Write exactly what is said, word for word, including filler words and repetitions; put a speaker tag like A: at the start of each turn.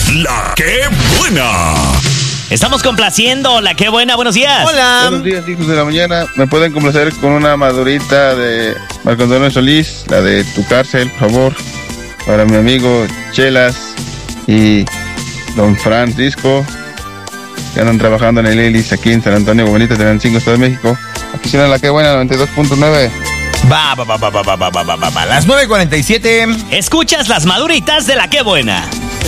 A: La Qué Buena.
B: Estamos complaciendo La Qué Buena. Buenos días.
C: Hola.
D: Buenos días, hijos de la mañana. ¿Me pueden complacer con una madurita de Marco Antonio Solís? La de Tu Cárcel, por favor. Para mi amigo Chelas y don Francisco, que andan trabajando en el Elis aquí en San Antonio, Bonita, Tenancingo, Estado de México. Aquí suena La Qué Buena, noventa y dos punto nueve.
C: Va, va, va, va, va, va, va, va, va, va. Las nueve cuarenta y siete.
B: Escuchas las maduritas de La Qué Buena.